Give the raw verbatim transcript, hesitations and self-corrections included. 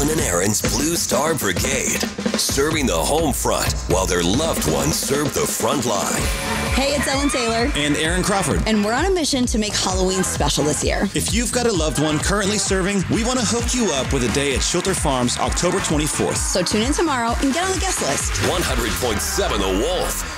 Ellen and Aaron's Blue Star Brigade, serving the home front while their loved ones serve the front line. Hey, it's Ellen Taylor. And Aaron Crawford. And we're on a mission to make Halloween special this year. If you've got a loved one currently serving, we want to hook you up with a day at Schulter Farms October twenty-fourth. So tune in tomorrow and get on the guest list. one hundred point seven The Wolf.